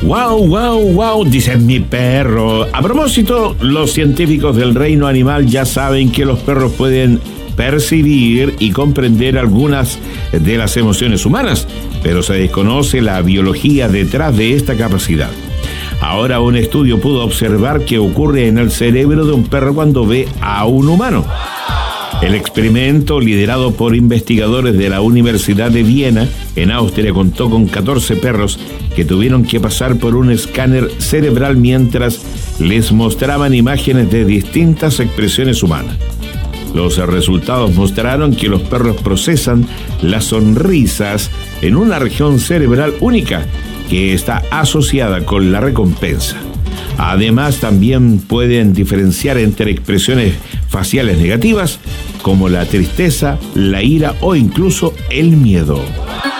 Wow, wow, wow, dice mi perro. A propósito, los científicos del reino animal ya saben que los perros pueden percibir y comprender algunas de las emociones humanas, pero se desconoce la biología detrás de esta capacidad. Ahora un estudio pudo observar qué ocurre en el cerebro de un perro cuando ve a un humano. El experimento, liderado por investigadores de la Universidad de Viena, en Austria, contó con 14 perros que tuvieron que pasar por un escáner cerebral mientras les mostraban imágenes de distintas expresiones humanas. Los resultados mostraron que los perros procesan las sonrisas en una región cerebral única que está asociada con la recompensa. Además, también pueden diferenciar entre expresiones faciales negativas como la tristeza, la ira o incluso el miedo.